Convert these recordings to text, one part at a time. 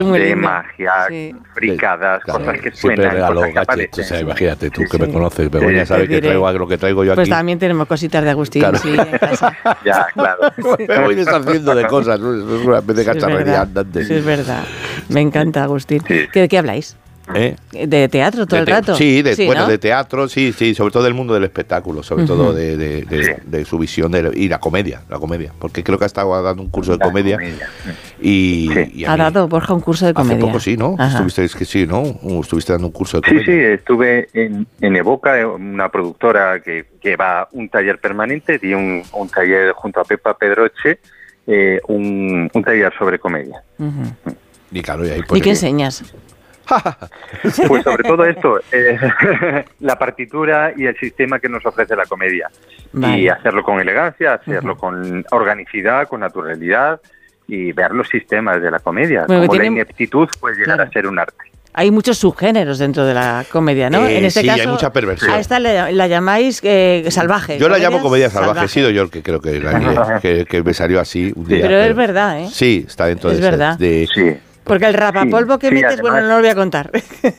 de magia, fricadas, claro, cosas que siempre suenan, regalo cosas que gadgets, o sea, imagínate tú que me sí. conoces, Begoña sabe que traigo lo que traigo yo aquí. Pues también tenemos cositas de Agustín, Claro. sí, en casa. Ya, claro. Me voy deshaciendo de cosas, ¿no? Es una especie de cacharrería andante. Sí, es verdad. Me encanta, Agustín. Sí. ¿De qué habláis? ¿De teatro todo el rato? Sí, ¿no? de teatro, sí, sobre todo del mundo del espectáculo, sobre todo de su visión y la comedia, porque creo que ha estado dando un curso de comedia. Y ha dado Borja un curso de comedia. Hace poco sí, ¿no? Estuviste dando un curso de comedia. Sí, estuve en Evoca, una productora que va un taller permanente, di un taller junto a Pepa Pedroche, un taller sobre comedia. Y claro, y ahí ¿Y qué enseñas? Pues sobre todo esto, la partitura y el sistema que nos ofrece la comedia. Vale. Y hacerlo con elegancia, hacerlo con organicidad, con naturalidad y ver los sistemas de la comedia. Bueno, como la ineptitud puede llegar a ser un arte. Hay muchos subgéneros dentro de la comedia, ¿no? En este caso, hay mucha perversión. A esta la llamáis salvaje. Yo la llamo comedia salvaje. He sido yo el que creo que me salió así un día. Pero es verdad, ¿eh? Sí, está dentro es verdad. Sí. Porque el rapapolvo que metes, además, bueno, no lo voy a contar.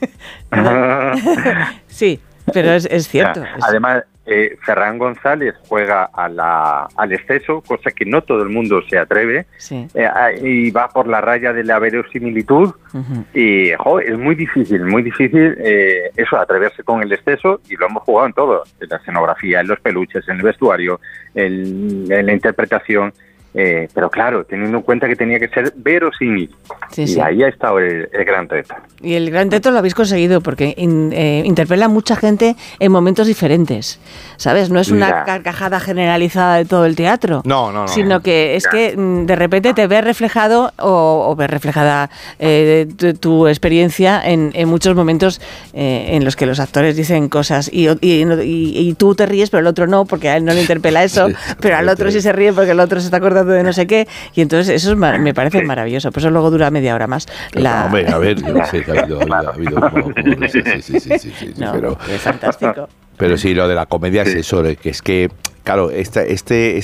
Sí, pero es cierto. Además, Ferran González juega al exceso, cosa que no todo el mundo se atreve, y va por la raya de la verosimilitud, y es muy difícil eso, atreverse con el exceso, y lo hemos jugado en todo, en la escenografía, en los peluches, en el vestuario, en la interpretación. Pero claro, teniendo en cuenta que tenía que ser verosímil. Y ahí ha estado el gran reto. Y el gran reto lo habéis conseguido porque interpela a mucha gente en momentos diferentes, ¿sabes? No es una carcajada generalizada de todo el teatro. No. Sino que es que de repente te ves reflejado o ves reflejada tu experiencia en muchos momentos en los que los actores dicen cosas y tú te ríes, pero el otro no, porque a él no le interpela eso, pero al otro sí se ríe porque el otro se está acordando de no sé qué, y entonces eso me parece maravilloso. Por eso luego dura media hora más. Hombre, a ver, yo no sé que ha habido sí, no, pero es fantástico. Pero sí, lo de la comedia es eso, que es que, claro, este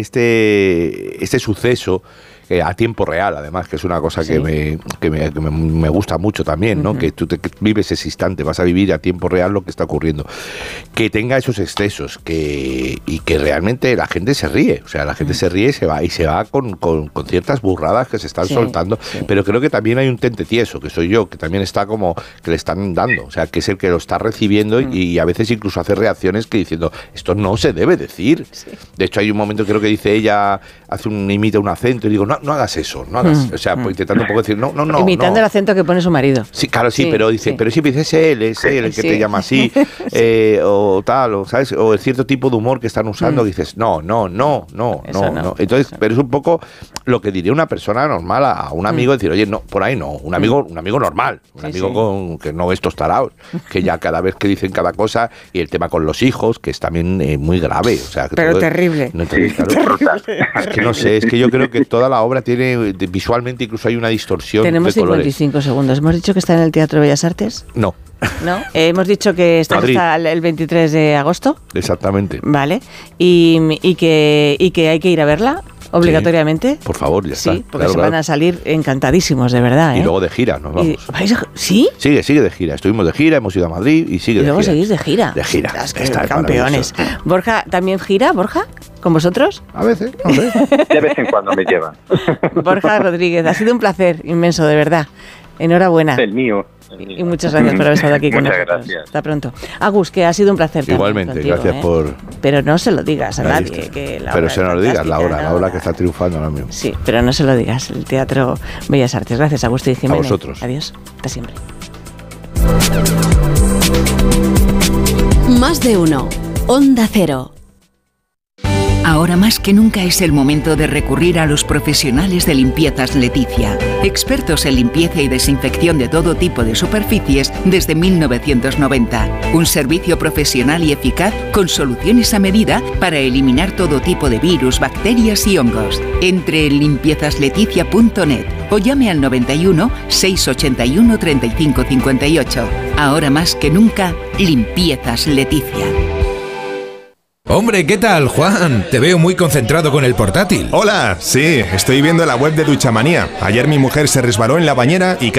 suceso a tiempo real, además, que es una cosa que me gusta mucho también, ¿no? Que tú vives ese instante, vas a vivir a tiempo real lo que está ocurriendo. Que tenga esos excesos y que realmente la gente se ríe, o sea, la gente se ríe y se va con ciertas burradas que se están soltando, pero creo que también hay un tente tieso, que soy yo, que también está como que le están dando, o sea, que es el que lo está recibiendo y a veces incluso hace reacciones que diciendo, esto no se debe decir. De hecho, hay un momento, creo que dice ella, imita un acento y digo, no hagas eso, no hagas, o sea, intentando un poco decir, no. Imitando el acento que pone su marido. Sí, claro, pero dice, pero si dices él el que te llama así, o tal, o ¿sabes? O el cierto tipo de humor que están usando, que dices, no. Entonces, pero es un poco lo que diría una persona normal a un amigo, decir, oye, no, por ahí no, un amigo normal, un amigo que no estos taraos, que ya cada vez que dicen cada cosa, y el tema con los hijos, que es también muy grave, o sea, pero terrible. Es que no sé, es que yo creo que toda la obra tiene, visualmente incluso hay una distorsión. Tenemos de colores. 55 segundos. ¿Hemos dicho que está en el Teatro Bellas Artes? No. Hemos dicho que está hasta el 23 de agosto. Exactamente. Vale. Y que hay que ir a verla obligatoriamente. Por favor, ya está. Sí, porque van a salir encantadísimos, de verdad. Y luego de gira nos vamos. ¿Sí? Sigue de gira. Estuvimos de gira, hemos ido a Madrid y sigue de gira. Y luego seguís de gira. De gira. Campeones. Borja, ¿también gira, Borja? ¿Con vosotros? A veces, no sé. De vez en cuando me llevan. Borja Rodríguez, ha sido un placer inmenso, de verdad. Enhorabuena. El mío. Y muchas gracias por haber estado aquí con nosotros. Muchas gracias. Hasta pronto. Agus, que ha sido un placer. Igualmente, contigo, gracias por... Pero no se lo digas a nadie. Pero se no lo digas, la hora que está triunfando ahora mismo. Sí, pero no se lo digas. El Teatro Bellas Artes. Gracias, Agustín Jiménez. A vosotros. Adiós. Hasta siempre. Más de uno. Onda Cero. Ahora más que nunca es el momento de recurrir a los profesionales de Limpiezas Leticia. Expertos en limpieza y desinfección de todo tipo de superficies desde 1990. Un servicio profesional y eficaz con soluciones a medida para eliminar todo tipo de virus, bacterias y hongos. Entre en limpiezasLeticia.net o llame al 91 681 35 58. Ahora más que nunca, Limpiezas Leticia. Hombre, ¿qué tal, Juan? Te veo muy concentrado con el portátil. Hola, sí, estoy viendo la web de Duchamanía. Ayer mi mujer se resbaló en la bañera y